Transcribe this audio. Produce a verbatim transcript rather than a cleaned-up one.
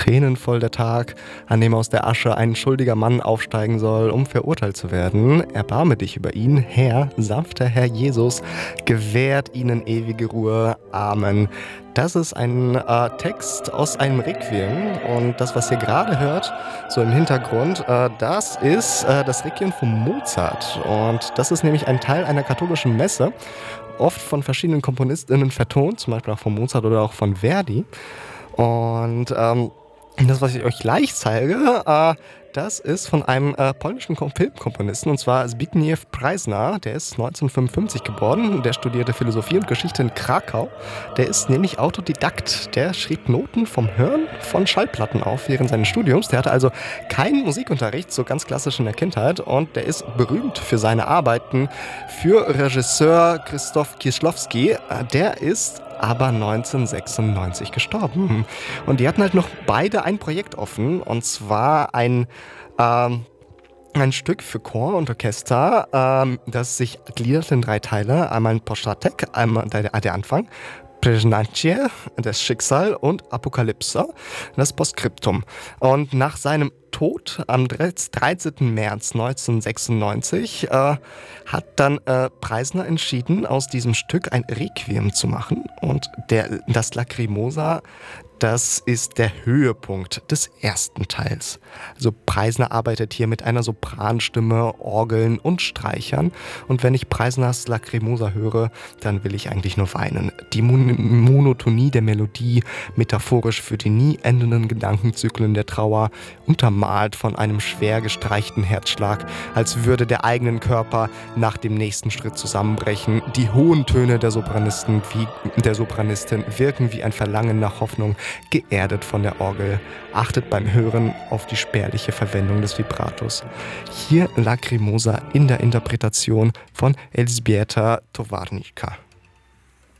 tränenvoll der Tag, an dem aus der Asche ein schuldiger Mann aufsteigen soll, um verurteilt zu werden. Erbarme dich über ihn, Herr, sanfter Herr Jesus, gewährt ihnen ewige Ruhe. Amen. Das ist ein äh, Text aus einem Requiem und das, was ihr gerade hört, so im Hintergrund, äh, das ist äh, das Requiem von Mozart und das ist nämlich ein Teil einer katholischen Messe, oft von verschiedenen KomponistInnen vertont, zum Beispiel auch von Mozart oder auch von Verdi. Und ähm, das, was ich euch gleich zeige, äh, das ist von einem äh, polnischen Kom- Filmkomponisten, und zwar Zbigniew Preisner. Der ist neunzehnhundertfünfundfünfzig geboren, der studierte Philosophie und Geschichte in Krakau. Der ist nämlich Autodidakt. Der schrieb Noten vom Hören von Schallplatten auf während seines Studiums. Der hatte also keinen Musikunterricht, so ganz klassisch in der Kindheit. Und der ist berühmt für seine Arbeiten für Regisseur Krzysztof Kieślowski. Äh, Der ist aber neunzehnhundertsechsundneunzig gestorben. Und die hatten halt noch beide ein Projekt offen, und zwar ein, ähm, ein Stück für Chor und Orchester, ähm, das sich gliedert in drei Teile. Einmal ein Postatek, einmal der, der Anfang, Przeznacie, das Schicksal, und Apokalypse, das Postskriptum. Und nach seinem Tod am dreizehnten März neunzehnhundertsechsundneunzig äh, hat dann äh, Preisner entschieden, aus diesem Stück ein Requiem zu machen. Und der, das Lacrimosa, das ist der Höhepunkt des ersten Teils. Also Preisner arbeitet hier mit einer Sopranstimme, Orgeln und Streichern. Und wenn ich Preisners Lacrimosa höre, dann will ich eigentlich nur weinen. Die Mon- Monotonie der Melodie, metaphorisch für die nie endenden Gedankenzyklen der Trauer, untermalt von einem schwer gestreichten Herzschlag, als würde der eigenen Körper nach dem nächsten Schritt zusammenbrechen. Die hohen Töne der Sopranisten wie der Sopranistin wirken wie ein Verlangen nach Hoffnung, geerdet von der Orgel. Achtet beim Hören auf die spärliche Verwendung des Vibratos. Hier Lacrimosa in der Interpretation von Elżbieta Towarnicka.